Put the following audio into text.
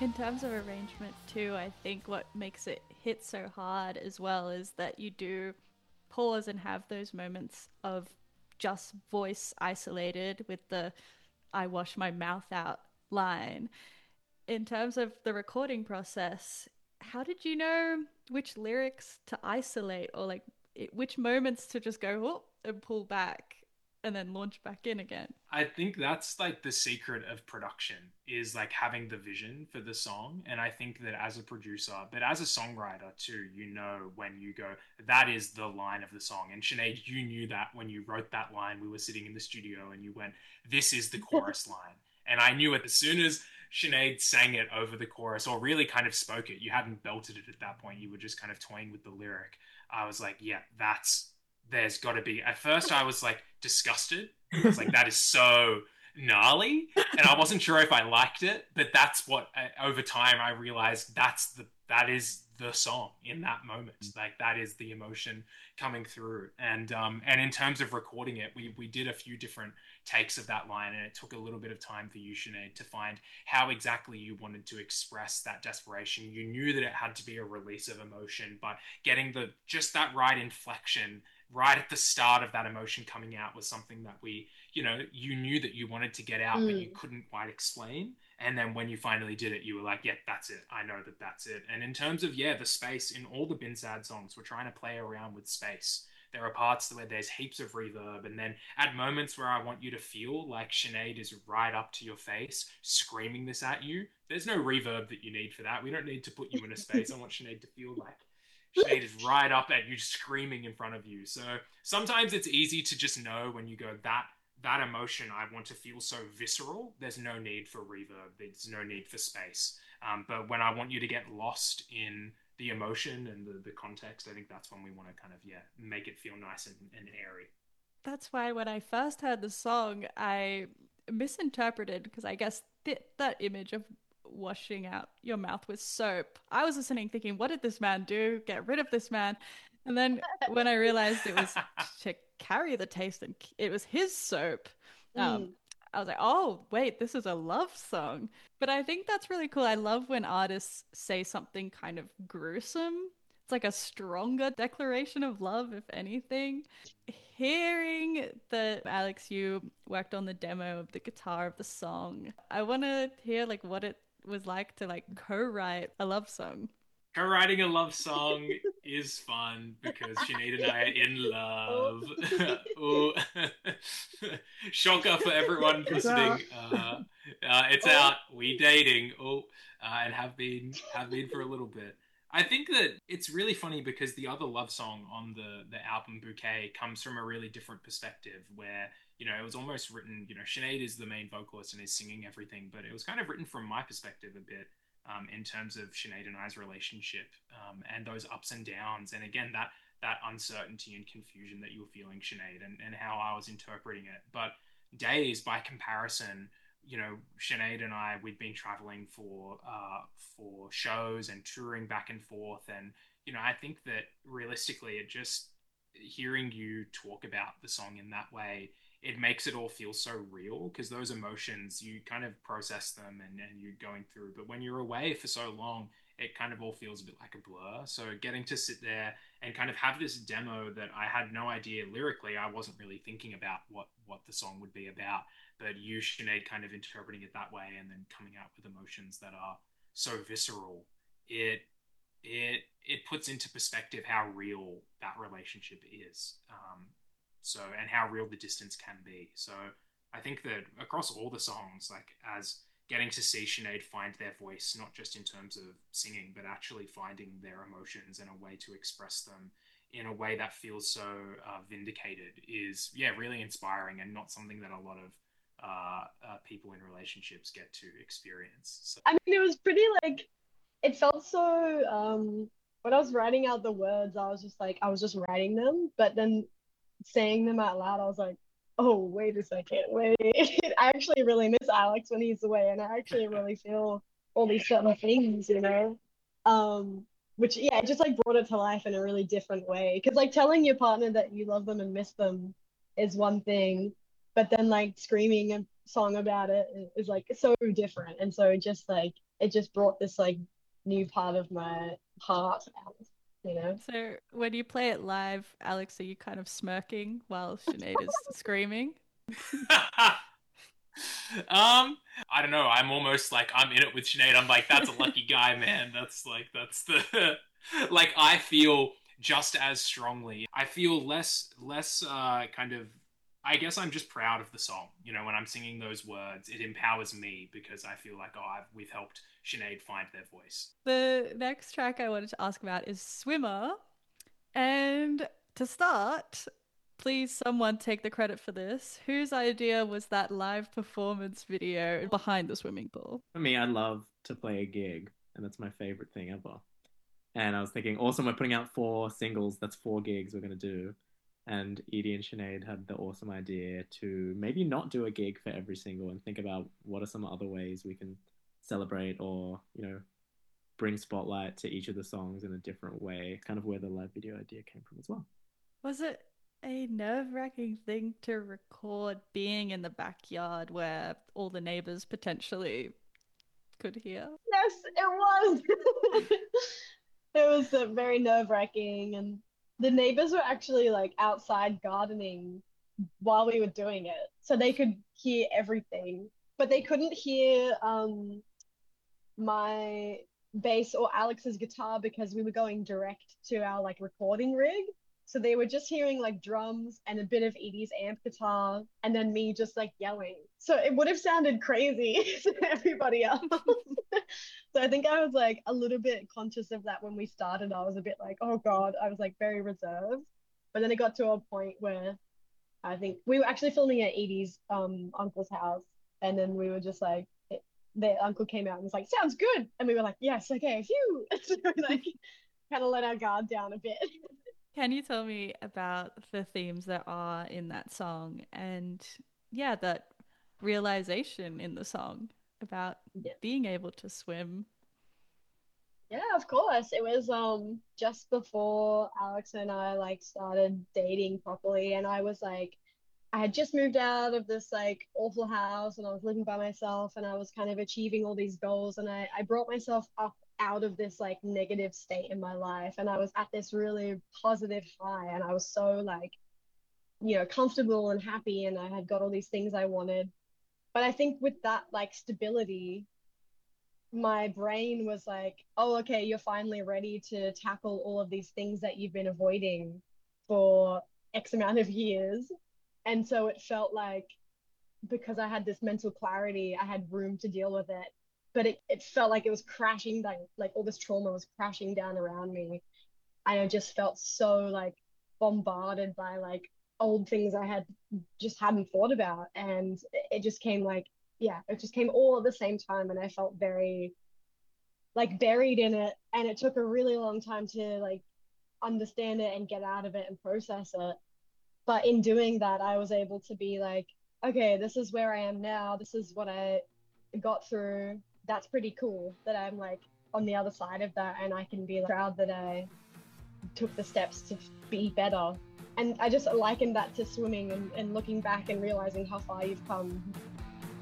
In terms of arrangement too, I think what makes it hit so hard as well is that you do pause and have those moments of just voice isolated with the I wash my mouth out line. In terms of the recording process, how did you know which lyrics to isolate or like which moments to just go oh, and pull back and then launch back in again? I think that's like the secret of production is like having the vision for the song. And I think that as a producer, but as a songwriter too, you know when you go, that is the line of the song. And Sinead, you knew that when you wrote that line, we were sitting in the studio and you went, this is the chorus line. And I knew it as soon as Sinead sang it over the chorus or really kind of spoke it. You hadn't belted it at that point. You were just kind of toying with the lyric. I was like, yeah, there's got to be. At first, I was like disgusted. I was like, that is so gnarly, and I wasn't sure if I liked it. But that's what over time I realized that is the song in that moment. Like that is the emotion coming through. And in terms of recording it, we did a few different takes of that line, and it took a little bit of time for you, Sinead, to find how exactly you wanted to express that desperation. You knew that it had to be a release of emotion, but getting the just that right inflection right at the start of that emotion coming out was something that you knew that you wanted to get out, but you Mm. couldn't quite explain. And then when you finally did it, you were like, yeah, that's it. I know that that's it. And in terms of, yeah, the space in all the Bin Sad songs, we're trying to play around with space. There are parts where there's heaps of reverb, and then at moments where I want you to feel like Sinead is right up to your face, screaming this at you, there's no reverb that you need for that. We don't need to put you in a space. I want Sinead to feel like Sinead is right up at you, screaming in front of you. So sometimes it's easy to just know when you go that emotion I want to feel so visceral. There's no need for reverb. There's no need for space. But when I want you to get lost in the emotion and the context, I think that's when we want to kind of make it feel nice and airy. That's why when I first heard the song, I misinterpreted because I guess that image of washing out your mouth with soap. I was listening thinking, what did this man do? Get rid of this man. And then when I realized it was to carry the taste and it was his soap, um, Mm. I was like, oh, wait, this is a love song. But I think that's really cool. I love when artists say something kind of gruesome. It's like a stronger declaration of love, if anything. Hearing that Alex, you worked on the demo of the guitar of the song, I want to hear like what it was like to like co-write a love song. Co-writing a love song is fun because Sinead and I are in Oh. love. Ooh. Shocker for everyone It's out. listening. It's Oh. out. We dating. And have been for a little bit. I think that it's really funny because the other love song on the album Bouquet comes from a really different perspective where it was almost written, Sinead is the main vocalist and is singing everything, but it was kind of written from my perspective a bit, in terms of Sinead and I's relationship, and those ups and downs, and again that uncertainty and confusion that you were feeling, Sinead, and how I was interpreting it. But Days, by comparison, Sinead and I, we'd been traveling for shows and touring back and forth, and I think that realistically, it just hearing you talk about the song in that way, it makes it all feel so real because those emotions you kind of process them and you're going through, but when you're away for so long it kind of all feels a bit like a blur. So getting to sit there and kind of have this demo that I had no idea lyrically, I wasn't really thinking about what the song would be about, but you, Sinead, kind of interpreting it that way and then coming out with emotions that are so visceral, it it puts into perspective how real that relationship is. And how real the distance can be. So I think that across all the songs, like as getting to see Sinead find their voice, not just in terms of singing, but actually finding their emotions and a way to express them in a way that feels so vindicated is, yeah, really inspiring and not something that a lot of people in relationships get to experience. So I mean, it was pretty like it felt so when I was writing out the words, I was just like I was just writing them, but then saying them out loud, I was like, oh, wait a second, wait. I actually really miss Alex when he's away, and I actually really feel all these certain things, you know. Which yeah, it just like brought it to life in a really different way. Because like telling your partner that you love them and miss them is one thing, but then like screaming song about it is like so different, and so just like it just brought this like new part of my heart out, you know. So when you play it live, Alex, are you kind of smirking while Sinead is screaming? I don't know. I'm almost like I'm in it with Sinead. I'm like, that's a lucky guy, man. That's the like I feel just as strongly. I feel less kind of I guess I'm just proud of the song. You know, when I'm singing those words, it empowers me because I feel like we've helped Sinead find their voice. The next track I wanted to ask about is Swimmer. And to start, please someone take the credit for this. Whose idea was that live performance video behind the swimming pool? For me, I love to play a gig, and that's my favorite thing ever. And I was thinking, awesome, we're putting out 4 singles. That's 4 gigs we're going to do. And Edie and Sinead had the awesome idea to maybe not do a gig for every single and think about what are some other ways we can celebrate or, bring spotlight to each of the songs in a different way. Kind of where the live video idea came from as well. Was it a nerve-wracking thing to record being in the backyard where all the neighbors potentially could hear? Yes, it was. It was very nerve-wracking, and the neighbors were actually like outside gardening while we were doing it, so they could hear everything, but they couldn't hear my bass or Alex's guitar because we were going direct to our like recording rig. So they were just hearing like drums and a bit of Edie's amp guitar and then me just like yelling. So it would have sounded crazy to everybody else. So I think I was like a little bit conscious of that when we started. I was a bit like, oh God, I was like very reserved. But then it got to a point where I think we were actually filming at Edie's uncle's house. And then we were just like, their uncle came out and was like, sounds good. And we were like, yes, okay, phew. So we like kind of let our guard down a bit. Can you tell me about the themes that are in that song and yeah, that realization in the song about being able to swim? Yeah, of course. It was just before Alex and I like started dating properly, and I was like I had just moved out of this like awful house and I was living by myself and I was kind of achieving all these goals, and I brought myself up out of this like negative state in my life, and I was at this really positive high, and I was so like, comfortable and happy, and I had got all these things I wanted. But I think with that like stability, my brain was like, oh, okay, you're finally ready to tackle all of these things that you've been avoiding for X amount of years. And so it felt like because I had this mental clarity, I had room to deal with it. But it felt like it was crashing down, like all this trauma was crashing down around me. I just felt so like bombarded by like old things I had just hadn't thought about. And it just came like, yeah, it just came all at the same time. And I felt very like buried in it. And it took a really long time to like understand it and get out of it and process it. But in doing that, I was able to be like, okay, this is where I am now. This is what I got through. That's pretty cool that I'm like on the other side of that, and I can be proud that I took the steps to be better. And I just likened that to swimming and looking back and realizing how far you've come